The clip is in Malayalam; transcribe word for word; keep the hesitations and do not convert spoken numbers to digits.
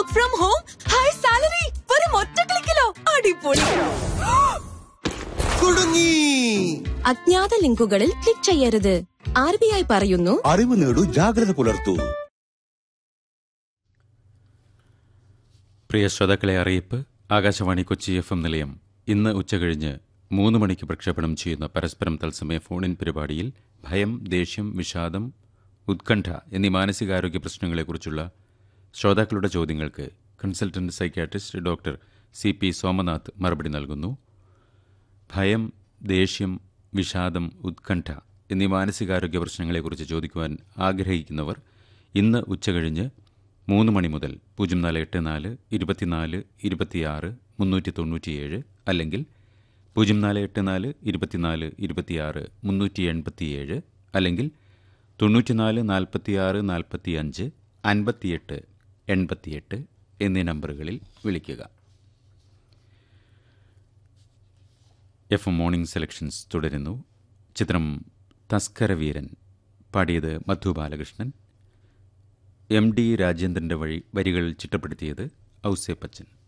Work from home, high salary, വെറും ഒറ്റ ക്ലിക്കിലോ. അടിപൊളി. കുടുങ്ങി. അജ്ഞാത ലിങ്കുകളിൽ ക്ലിക്ക് ചെയ്യരുത്. ആർ ബി ഐ പറയുന്നു, അറിവ് നേടൂ, ജാഗ്രത പുലർത്തൂ. പ്രിയ ശ്രോതാക്കളെ, അറിയിപ്പ്. ആകാശവാണി കൊച്ചി എഫ് എം നിലയം ഇന്ന് ഉച്ചകഴിഞ്ഞ് മൂന്ന് മണിക്ക് പ്രക്ഷേപണം ചെയ്യുന്ന പരസ്പരം തത്സമയ ഫോണിൻ പരിപാടിയിൽ ഭയം, ദേഷ്യം, വിഷാദം, ഉത്കണ്ഠ എന്നീ മാനസികാരോഗ്യ പ്രശ്നങ്ങളെക്കുറിച്ചുള്ള ശ്രോതാക്കളുടെ ചോദ്യങ്ങൾക്ക് consultant psychiatrist doctor C P Somnath മറുപടി നൽകുന്നു. ഭയം, ദേഷ്യം, വിഷാദം, ഉത്കണ്ഠ എന്നീ മാനസികാരോഗ്യ പ്രശ്നങ്ങളെക്കുറിച്ച് ചോദിക്കുവാൻ ആഗ്രഹിക്കുന്നവർ ഇന്ന് ഉച്ചകഴിഞ്ഞ് മൂന്ന് മണി മുതൽ പൂജ്യം നാല് എട്ട് നാല് ഇരുപത്തിനാല് ഇരുപത്തിയാറ് മുന്നൂറ്റി തൊണ്ണൂറ്റിയേഴ് അല്ലെങ്കിൽ പൂജ്യം നാല് എട്ട് നാല് ഇരുപത്തിനാല് ഇരുപത്തിയാറ് മുന്നൂറ്റി എൺപത്തിയേഴ് അല്ലെങ്കിൽ തൊണ്ണൂറ്റിനാല് നാൽപ്പത്തിയാറ് നാൽപ്പത്തി അഞ്ച് അൻപത്തിയെട്ട് എൺപത്തിയെട്ട് എന്നീ നമ്പറുകളിൽ വിളിക്കുക. എഫ് എം മോർണിംഗ് സെലക്ഷൻസ് തുടരുന്നു. ചിത്രം തസ്കരവീരൻ. പാടിയത് മധു ബാലകൃഷ്ണൻ. എം ഡി രാജേന്ദ്രൻ്റെ വഴി വരികൾ ചിട്ടപ്പെടുത്തിയത് ഔസേപ്പച്ചൻ.